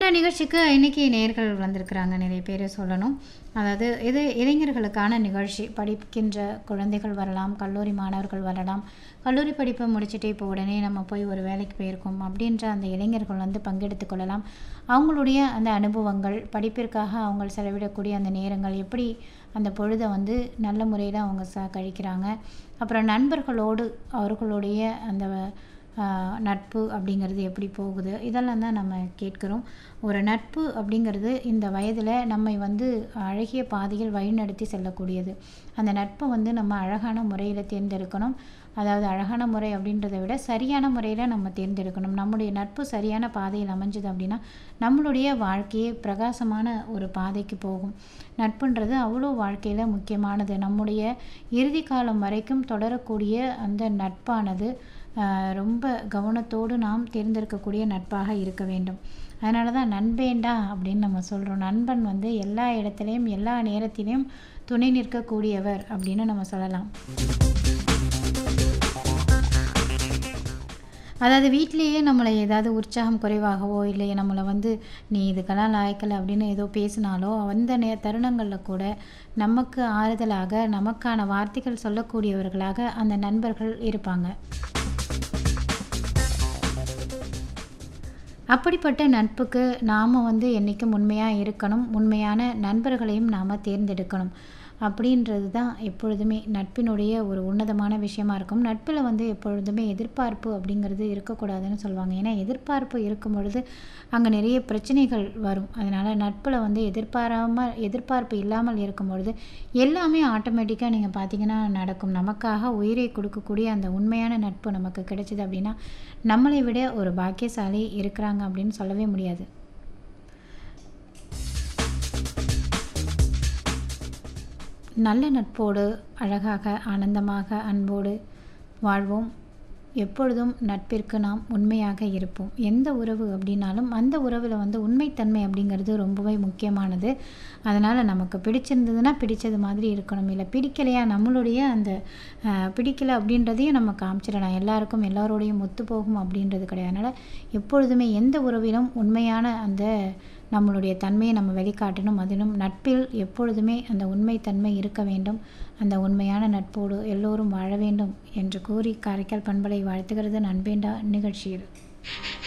நிகழ்ச்சிக்கு இன்னைக்கு நேயர்கள் வந்திருக்கிறாங்க. நிறைய பேர் சொல்லணும். அதாவது இது இளைஞர்களுக்கான நிகழ்ச்சி. படிக்கின்ற குழந்தைகள் வரலாம், கல்லூரி மாணவர்கள் வரலாம். கல்லூரி படிப்பை முடிச்சுட்டு இப்போ உடனே நம்ம போய் ஒரு வேலைக்கு போயிருக்கோம் அப்படின்ற அந்த இளைஞர்கள் வந்து பங்கெடுத்து கொள்ளலாம். அவங்களுடைய அந்த அனுபவங்கள், படிப்பிற்காக அவங்க செலவிடக்கூடிய அந்த நேரங்கள், எப்படி அந்த பொழுதை வந்து நல்ல முறையில் அவங்க கழிக்கிறாங்க. அப்புறம் நண்பர்களோடு அவர்களுடைய அந்த நட்பு அப்படிங்கிறது எப்படி போகுது, இதெல்லாம் தான் நம்ம கேட்குறோம். ஒரு நட்பு அப்படிங்கிறது இந்த வயதில் நம்மை வந்து அழகிய பாதையில் வழிநடத்தி செல்லக்கூடியது. அந்த நட்பை வந்து நம்ம அழகான முறையில் தேர்ந்தெடுக்கணும். அதாவது அழகான முறை அப்படின்றத விட சரியான முறையில் நம்ம தேர்ந்தெடுக்கணும். நம்முடைய நட்பு சரியான பாதையில் அமைஞ்சுது அப்படின்னா நம்மளுடைய வாழ்க்கையே பிரகாசமான ஒரு பாதைக்கு போகும். நட்புன்றது அவ்வளோ வாழ்க்கையில் முக்கியமானது. நம்முடைய இறுதி காலம் வரைக்கும் தொடரக்கூடிய அந்த நட்பானது ரொம்ப கவனத்தோடு நாம் தேர்ந்தெடுக்கக்கூடிய நட்பாக இருக்க வேண்டும். அதனால தான் நண்பேண்டா அப்படின்னு நம்ம சொல்கிறோம். நண்பன் வந்து எல்லா இடத்துலையும் எல்லா நேரத்திலையும் துணை நிற்கக்கூடியவர் அப்படின்னு நம்ம சொல்லலாம். அதாவது வீட்டிலேயே நம்மளை ஏதாவது உற்சாகம் குறைவாகவோ இல்லை நம்மளை வந்து நீ இதுக்கெல்லாம் லாய்க்கலை அப்படின்னு ஏதோ பேசினாலோ அந்த தருணங்களில் கூட நமக்கு ஆறுதலாக நமக்கான வார்த்தைகள் சொல்லக்கூடியவர்களாக அந்த நண்பர்கள் இருப்பாங்க. அப்படிப்பட்ட நட்புக்கு நாம் வந்து என்றைக்கும் உண்மையாக இருக்கணும். உண்மையான நண்பர்களையும் நாம் தேர்ந்தெடுக்கணும். அப்படின்றது தான் எப்பொழுதுமே நட்பினுடைய ஒரு உன்னதமான விஷயமா இருக்கும். நட்பில் வந்து எப்பொழுதுமே எதிர்பார்ப்பு அப்படிங்கிறது இருக்கக்கூடாதுன்னு சொல்லுவாங்க. ஏன்னா எதிர்பார்ப்பு இருக்கும் பொழுது அங்கே நிறைய பிரச்சனைகள் வரும். அதனால் நட்பில் வந்து எதிர்பார்ப்பு இல்லாமல் இருக்கும் பொழுது எல்லாமே ஆட்டோமேட்டிக்காக நீங்கள் பார்த்தீங்கன்னா நடக்கும். நமக்காக உயிரை கொடுக்கக்கூடிய அந்த உண்மையான நட்பு நமக்கு கிடைச்சிது அப்படின்னா நம்மளை விட ஒரு பாக்கியசாலி இருக்கிறாங்க அப்படின்னு சொல்லவே முடியாது. நல்ல நட்போடு அழகாக ஆனந்தமாக அன்போடு வாழ்வோம். எப்பொழுதும் நட்பிற்கு நாம் உண்மையாக இருப்போம். எந்த உறவு அப்படின்னாலும் அந்த உறவில் வந்து உண்மைத்தன்மை அப்படிங்கிறது ரொம்பவே முக்கியமானது. அதனால் நமக்கு பிடிச்சிருந்ததுன்னா பிடிச்சது மாதிரி இருக்கணும். இல்லை பிடிக்கலையா நம்மளுடைய அந்த பிடிக்கலை அப்படின்றதையும் நம்ம காமிச்சிடலாம். எல்லாருக்கும் எல்லோரோடையும் ஒத்து போகும் அப்படின்றது கிடையாது. அதனால் எப்பொழுதுமே எந்த உறவிலும் உண்மையான அந்த நம்மளுடைய தன்மையை நம்ம வெளிக்காட்டணும். அதிலும் நட்பில் எப்பொழுதுமே அந்த உண்மைத்தன்மை இருக்க வேண்டும். அந்த உண்மையான நட்போடு எல்லோரும் வாழ வேண்டும் என்று கூறி காரைக்கால் பண்பலை வாழ்த்துகிறது நண்பேண்டா நிகழ்ச்சியில்.